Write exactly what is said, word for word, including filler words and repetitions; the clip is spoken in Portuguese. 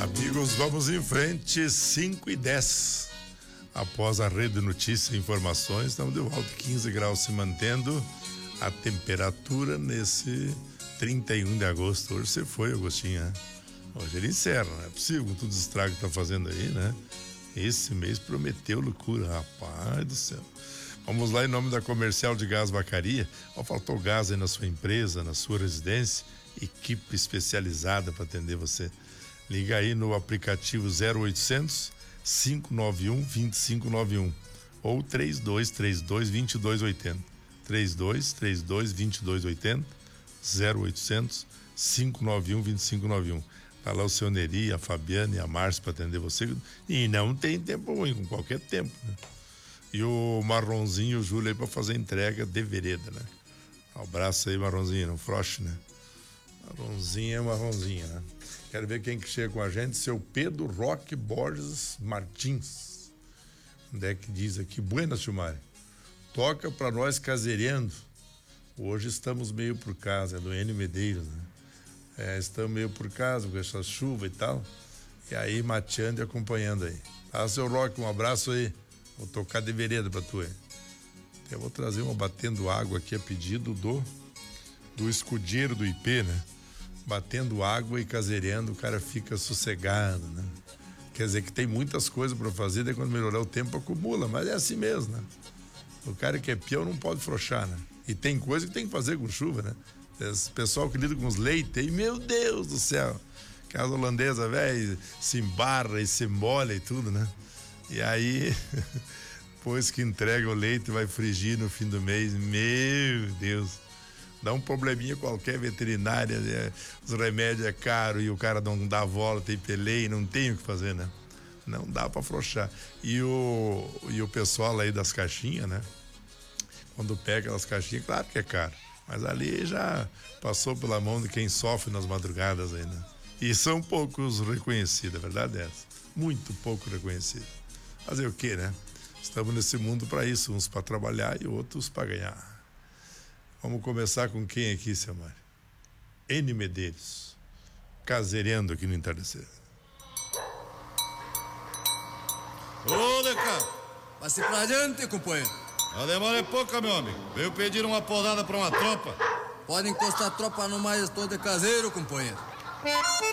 Amigos, vamos em frente, cinco e dez. Após a rede de notícias e informações, estamos de volta, quinze graus se mantendo. A temperatura nesse trinta e um de agosto. Hoje você foi, Agostinho, né? Hoje ele encerra, não é possível com tudo o estrago que tá fazendo aí, né? Esse mês prometeu loucura, rapaz do céu. Vamos lá, em nome da Comercial de Gás Vacaria. Ó, faltou gás aí na sua empresa, na sua residência, equipe especializada para atender você. Liga aí no aplicativo zero oitocentos, cinco nove um, dois cinco nove um ou três dois três dois, dois dois oito zero. três dois três dois, dois dois oito zero, zero oitocentos, cinco nove um, dois cinco nove um. Tá lá o seu Neri, a Fabiana e a Márcia para atender você. E não tem tempo ruim, com qualquer tempo, né? E o Marronzinho e o Júlio aí para fazer entrega de vereda, né? Abraço aí, Marronzinho, não froche, né? Marronzinho é Marronzinho, né? Quero ver quem que chega com a gente, seu Pedro Roque Borges Martins. Onde é que diz aqui? Buenas, Chumari. Toca pra nós caseirando. Hoje estamos meio por casa, é do Enio Medeiros, né? É, estamos meio por casa com essa chuva e tal. E aí, mateando e acompanhando aí. Ah, seu Roque, um abraço aí. Vou tocar de vereda pra tu aí. Eu vou trazer uma batendo água aqui a pedido do do escudeiro do I P, né? Batendo água e caseirando, o cara fica sossegado, né? Quer dizer que tem muitas coisas para fazer, daí quando melhorar o tempo acumula, mas é assim mesmo, né? O cara que é peão não pode frouxar, né? E tem coisa que tem que fazer com chuva, né? Esse pessoal que lida com os leites aí, meu Deus do céu, casa holandesa, velho, se embarra e se molha e tudo, né? E aí, depois que entrega o leite, vai frigir no fim do mês, meu Deus, dá um probleminha qualquer, veterinária, né? Os remédios é caro e o cara não dá volta e peleia, não tem o que fazer, né? Não dá pra afrouxar. E o, e o pessoal aí das caixinhas, né? Quando pega as caixinhas, claro que é caro, mas ali já passou pela mão de quem sofre nas madrugadas aí, né? E são poucos reconhecidos, a verdade é essa. Muito pouco reconhecidos. Fazer o quê, né? Estamos nesse mundo para isso, uns para trabalhar e outros para ganhar. Vamos começar com quem aqui, seu Mário? N. Medeiros, caseirando aqui no entardecer. Ô, Leca! Passe pra adiante, companheiro. A demora é pouca, meu amigo. Veio pedir uma podada pra uma tropa. Pode encostar a tropa no mais estou de caseiro, companheiro.